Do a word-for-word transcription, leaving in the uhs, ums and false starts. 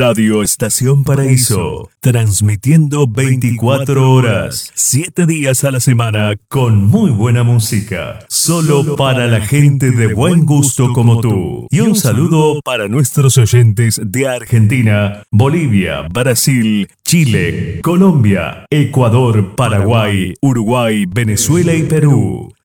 Radio Estación Paraíso, transmitiendo veinticuatro horas, siete días a la semana con muy buena música, solo para la gente de buen gusto como tú. Y un saludo para nuestros oyentes de Argentina, Bolivia, Brasil, Chile, Colombia, Ecuador, Paraguay, Uruguay, Venezuela y Perú.